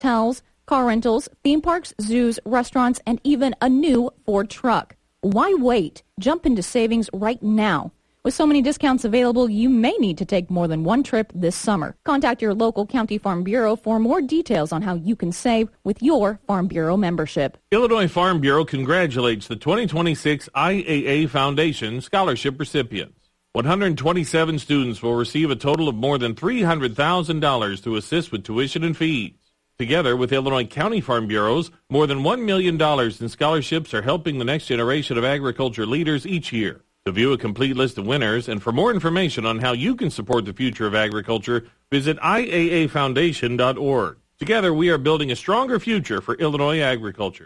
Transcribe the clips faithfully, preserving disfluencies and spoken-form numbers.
hotels, car rentals, theme parks, zoos, restaurants, and even a new Ford truck. Why wait? Jump into savings right now. With so many discounts available, you may need to take more than one trip this summer. Contact your local County Farm Bureau for more details on how you can save with your Farm Bureau membership. Illinois Farm Bureau congratulates the twenty twenty-six I A A Foundation scholarship recipients. one hundred twenty-seven students will receive a total of more than three hundred thousand dollars to assist with tuition and fees. Together with Illinois County Farm Bureaus, more than one million dollars in scholarships are helping the next generation of agriculture leaders each year. To view a complete list of winners and for more information on how you can support the future of agriculture, visit I A A foundation dot org. Together, we are building a stronger future for Illinois agriculture.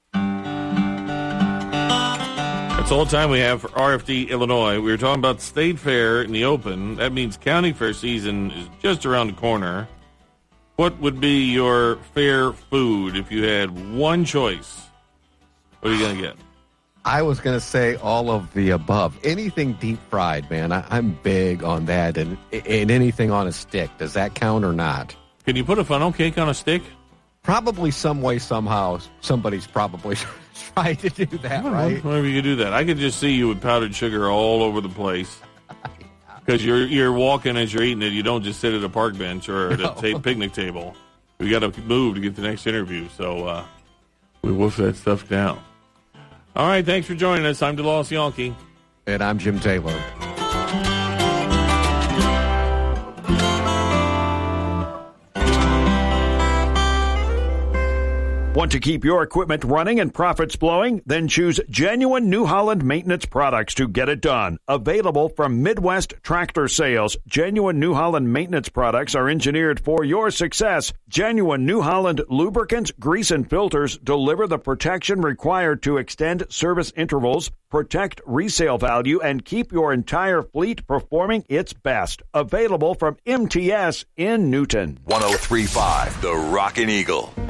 That's all the time we have for R F D Illinois. We were talking about the State Fair in the open. That means County Fair season is just around the corner. What would be your fair food if you had one choice? What are you going to get? I was going to say all of the above. Anything deep fried, man. I, I'm big on that. And, and anything on a stick. Does that count or not? Can you put a funnel cake on a stick? Probably some way, somehow, somebody's probably tried to do that, right? Maybe you could do that. I could just see you with powdered sugar all over the place. Because you're you're walking as you're eating it. You don't just sit at a park bench or at a ta- picnic table. We got to move to get the next interview. So uh, we wolf that stuff down. All right, thanks for joining us. I'm DeLawes Yonke. And I'm Jim Taylor. Want to keep your equipment running and profits blowing? Then choose genuine New Holland maintenance products to get it done. Available from Midwest Tractor Sales, genuine New Holland maintenance products are engineered for your success. Genuine New Holland lubricants, grease, and filters deliver the protection required to extend service intervals, protect resale value, and keep your entire fleet performing its best. Available from M T S in Newton. one oh three point five The Rockin' Eagle.